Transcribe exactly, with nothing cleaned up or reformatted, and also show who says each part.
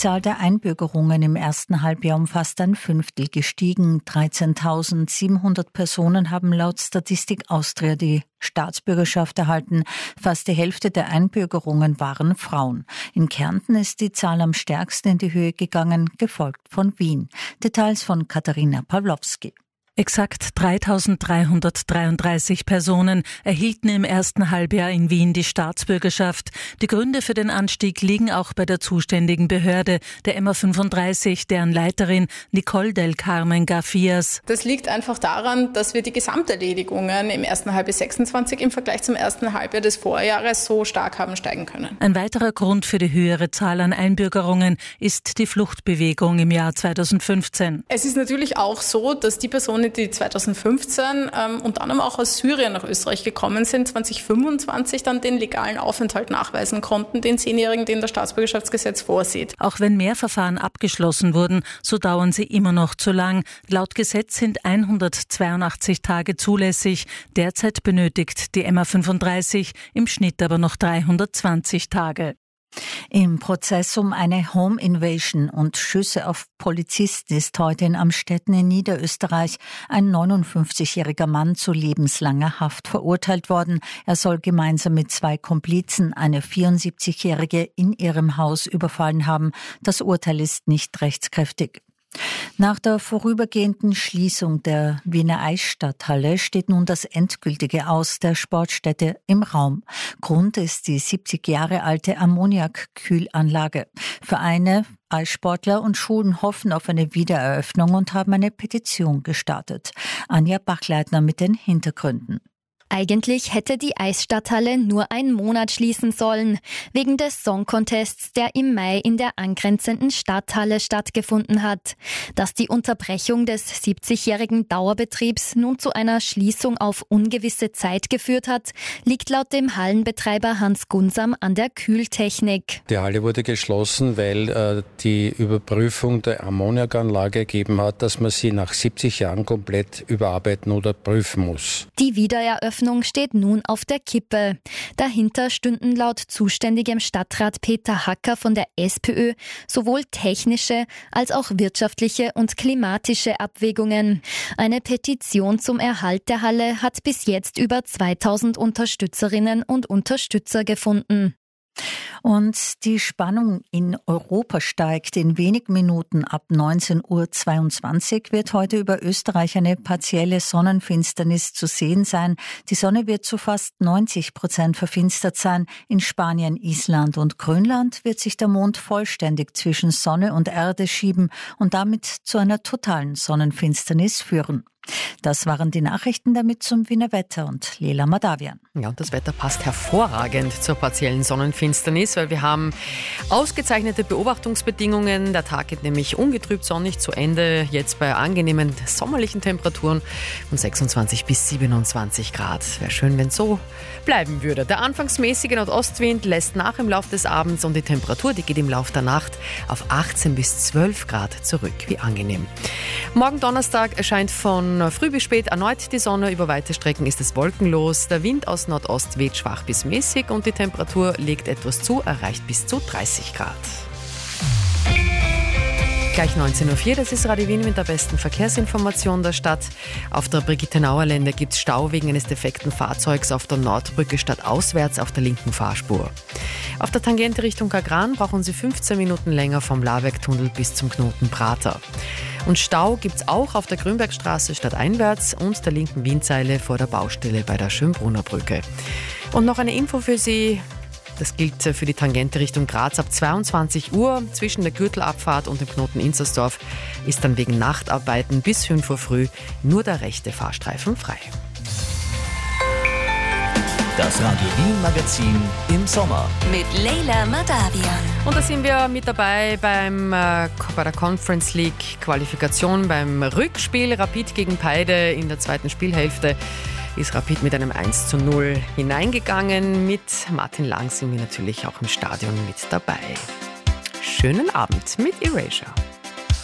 Speaker 1: Zahl der Einbürgerungen im ersten Halbjahr um fast ein Fünftel gestiegen. dreizehntausendsiebenhundert Personen haben laut Statistik Austria die Staatsbürgerschaft erhalten. Fast die Hälfte der Einbürgerungen waren Frauen. In Kärnten ist die Zahl am stärksten in die Höhe gegangen, gefolgt von Wien. Details von Katharina Pawlowski.
Speaker 2: Exakt dreitausenddreihundertdreiunddreißig Personen erhielten im ersten Halbjahr in Wien die Staatsbürgerschaft. Die Gründe für den Anstieg liegen auch bei der zuständigen Behörde, der M A fünfunddreißig, deren Leiterin Nicole del Carmen Garfias.
Speaker 3: Das liegt einfach daran, dass wir die Gesamterledigungen im ersten Halbjahr sechsundzwanzig im Vergleich zum ersten Halbjahr des Vorjahres so stark haben steigen können.
Speaker 2: Ein weiterer Grund für die höhere Zahl an Einbürgerungen ist die Fluchtbewegung im Jahr zweitausendfünfzehn.
Speaker 3: Es ist natürlich auch so, dass die Personen, die zweitausendfünfzehn ähm, unter anderem auch aus Syrien nach Österreich gekommen sind, zweitausendfünfundzwanzig dann den legalen Aufenthalt nachweisen konnten, den Zehnjährigen, den das Staatsbürgerschaftsgesetz vorsieht.
Speaker 2: Auch wenn mehr Verfahren abgeschlossen wurden, so dauern sie immer noch zu lang. Laut Gesetz sind hundertzweiundachtzig Tage zulässig. Derzeit benötigt die M A fünfunddreißig im Schnitt aber noch dreihundertzwanzig Tage.
Speaker 1: Im Prozess um eine Home Invasion und Schüsse auf Polizisten ist heute in Amstetten in Niederösterreich ein neunundfünfzigjähriger Mann zu lebenslanger Haft verurteilt worden. Er soll gemeinsam mit zwei Komplizen eine vierundsiebzigjährige in ihrem Haus überfallen haben. Das Urteil ist nicht rechtskräftig. Nach der vorübergehenden Schließung der Wiener Eisstadthalle steht nun das endgültige Aus der Sportstätte im Raum. Grund ist die siebzig Jahre alte Ammoniakkühlanlage. Vereine, Eissportler und Schulen hoffen auf eine Wiedereröffnung und haben eine Petition gestartet. Anja Bachleitner mit den Hintergründen.
Speaker 4: Eigentlich hätte die Eisstadthalle nur einen Monat schließen sollen, wegen des Song Contests, der im Mai in der angrenzenden Stadthalle stattgefunden hat. Dass die Unterbrechung des siebzigjährigen Dauerbetriebs nun zu einer Schließung auf ungewisse Zeit geführt hat, liegt laut dem Hallenbetreiber Hans Gunsam an der Kühltechnik.
Speaker 5: Die Halle wurde geschlossen, weil äh, die Überprüfung der Ammoniakanlage ergeben hat, dass man sie nach siebzig Jahren komplett überarbeiten oder prüfen muss.
Speaker 4: Die Wiedereröffnung steht nun auf der Kippe. Dahinter stünden laut zuständigem Stadtrat Peter Hacker von der SPÖ sowohl technische als auch wirtschaftliche und klimatische Abwägungen. Eine Petition zum Erhalt der Halle hat bis jetzt über zweitausend Unterstützerinnen und Unterstützer gefunden.
Speaker 1: Und die Spannung in Europa steigt. In wenigen Minuten ab neunzehn Uhr zweiundzwanzig wird heute über Österreich eine partielle Sonnenfinsternis zu sehen sein. Die Sonne wird zu fast neunzig Prozent verfinstert sein. In Spanien, Island und Grönland wird sich der Mond vollständig zwischen Sonne und Erde schieben und damit zu einer totalen Sonnenfinsternis führen. Das waren die Nachrichten, damit zum Wiener Wetter und Lela Madavian.
Speaker 6: Ja, und das Wetter passt hervorragend zur partiellen Sonnenfinsternis, weil wir haben ausgezeichnete Beobachtungsbedingungen. Der Tag geht nämlich ungetrübt sonnig zu Ende, jetzt bei angenehmen sommerlichen Temperaturen von sechsundzwanzig bis siebenundzwanzig Grad. Wäre schön, wenn es so bleiben würde. Der anfangsmäßige Nordostwind lässt nach im Laufe des Abends und die Temperatur, die geht im Laufe der Nacht auf achtzehn bis zwölf Grad zurück. Wie angenehm. Morgen Donnerstag erscheint von früh bis spät erneut die Sonne. Über weite Strecken ist es wolkenlos. Der Wind aus Nordost weht schwach bis mäßig und die Temperatur legt etwas zu, erreicht bis zu dreißig Grad. Gleich neunzehn Uhr vier, das ist Radio Wien mit der besten Verkehrsinformation der Stadt. Auf der Brigitte-Nauer-Lände gibt es Stau wegen eines defekten Fahrzeugs auf der Nordbrücke stadtauswärts auf der linken Fahrspur. Auf der Tangente Richtung Kagran brauchen Sie fünfzehn Minuten länger vom Labergtunnel bis zum Knoten Prater. Und Stau gibt es auch auf der Grünbergstraße stadteinwärts und der linken Wienzeile vor der Baustelle bei der Schönbrunner Brücke. Und noch eine Info für Sie. Das gilt für die Tangente Richtung Graz ab zweiundzwanzig Uhr. Zwischen der Gürtelabfahrt und dem Knoten Inzersdorf ist dann wegen Nachtarbeiten bis fünf Uhr früh nur der rechte Fahrstreifen frei.
Speaker 7: Das Radio Wien Magazin im Sommer.
Speaker 8: Mit Lela Madavian.
Speaker 6: Und da sind wir mit dabei beim, äh, bei der Conference League Qualifikation beim Rückspiel Rapid gegen Peide in der zweiten Spielhälfte. Ist Rapid mit einem eins zu null hineingegangen. Mit Martin Lang sind wir natürlich auch im Stadion mit dabei. Schönen Abend mit Erasure.